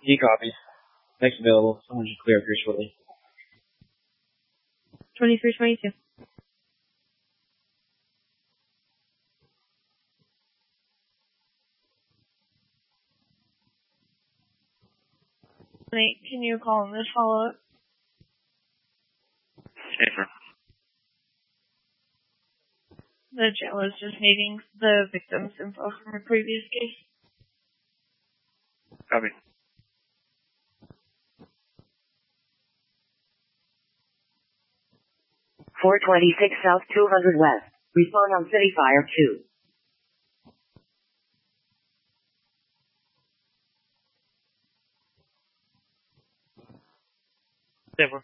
E copies. Next available. Someone should clear up here shortly. 2322. Nate, can you call him this follow-up? Schaefer. The jail is just needing the victim's info from a previous case. Copy. .426 South 200 West. Respond on City Fire 2. Schaefer.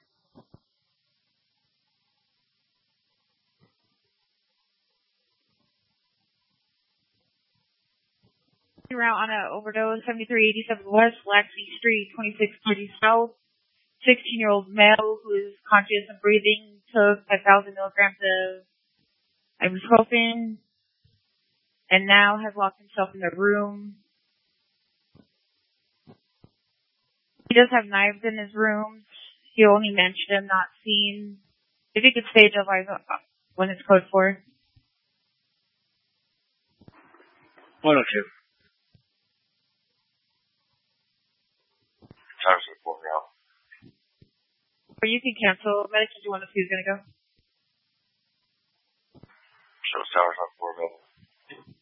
Route on an overdose, 7387 West, Laxey Street, 2630 South. 16-year-old male who is conscious and breathing took 5,000 milligrams of ibuprofen and now has locked himself in the room. He does have knives in his room. He only mentioned him not seen. If you could stage up when it's code for. 102. Towers report out. Or you can cancel. Medic 102 is going to go. Show Towers up.